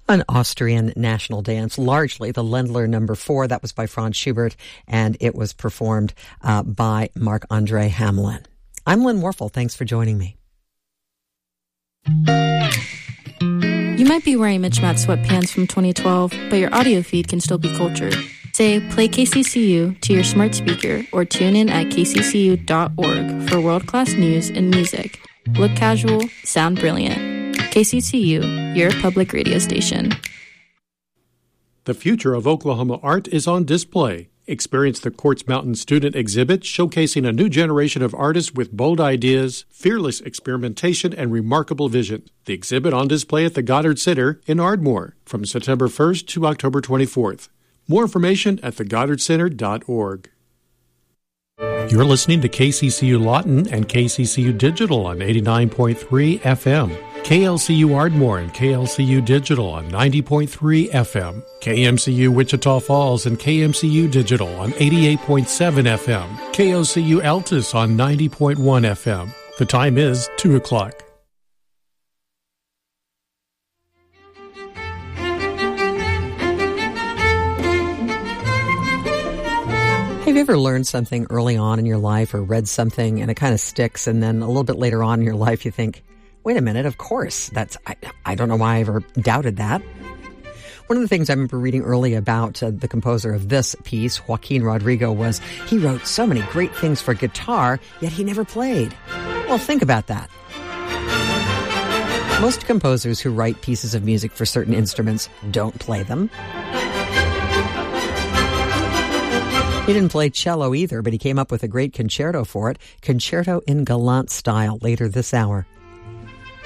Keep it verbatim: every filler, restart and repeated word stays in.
An Austrian national dance, largely the Ländler number four. That was by Franz Schubert, and it was performed uh, by Marc-Andre Hamelin. I'm Lynn Warfel. Thanks for joining me. You might be wearing Mitch Matt sweatpants from twenty twelve, but your audio feed can still be cultured. Say, play K C C U to your smart speaker or tune in at k c c u dot org for world-class news and music. Look casual, sound brilliant. K C C U, your public radio station. The future of Oklahoma art is on display. Experience the Quartz Mountain Student Exhibit, showcasing a new generation of artists with bold ideas, fearless experimentation, and remarkable vision. The exhibit on display at the Goddard Center in Ardmore from September first to October twenty-fourth. More information at the goddard center dot org. You're listening to K C C U Lawton and K C C U Digital on eighty-nine point three F M. K L C U Ardmore and K L C U Digital on ninety point three F M. K M C U Wichita Falls and K M C U Digital on eighty-eight point seven F M. K O C U Altus on ninety point one F M. The time is two o'clock. Have you ever learned something early on in your life or read something and it kind of sticks, and then a little bit later on in your life you think, wait a minute, of course, that's, I, I don't know why I ever doubted that. One of the things I remember reading early about uh, the composer of this piece, Joaquin Rodrigo, was he wrote so many great things for guitar, yet he never played. Well, think about that. Most composers who write pieces of music for certain instruments don't play them. He didn't play cello either, but he came up with a great concerto for it, Concerto in Galant Style, later this hour.